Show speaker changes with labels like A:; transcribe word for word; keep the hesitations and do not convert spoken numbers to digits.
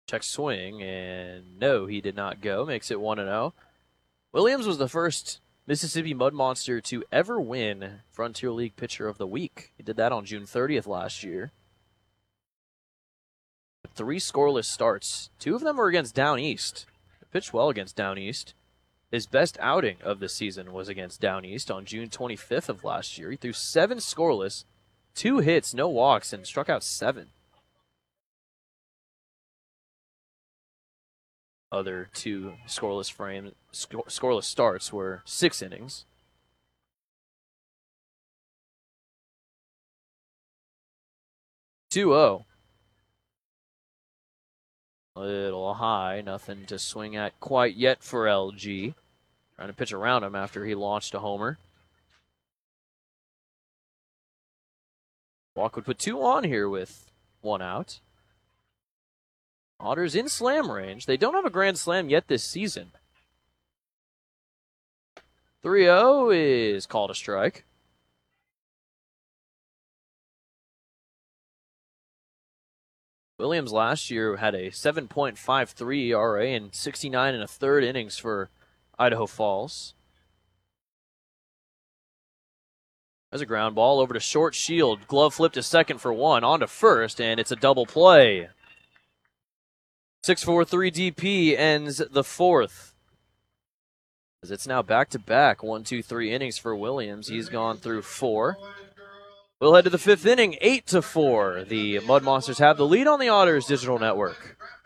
A: Check swing, and no, he did not go. Makes it one and oh. Williams was the first Mississippi Mud Monster to ever win Frontier League Pitcher of the Week. He did that on June thirtieth last year. Three scoreless starts. Two of them were against Down East. He pitched well against Down East. His best outing of the season was against Down East on June twenty-fifth of last year. He threw seven scoreless, two hits, no walks, and struck out seven. Other two scoreless frame, sc- scoreless starts were six innings. two oh. Little high, nothing to swing at quite yet for L G. Trying to pitch around him after he launched a homer. Walk would put two on here with one out. Otters in slam range. They don't have a grand slam yet this season. three oh is called a strike. Williams last year had a seven point five three E R A and sixty-nine and a third innings for Idaho Falls. There's a ground ball over to short Shield. Glove flip to second for one. On to first, and it's a double play. six four three D P ends the fourth. As it's now back-to-back, one, two, three innings for Williams. He's gone through four. We'll head to the fifth inning, eight to four. The Mud Monsters have the lead on the Otters Digital Network.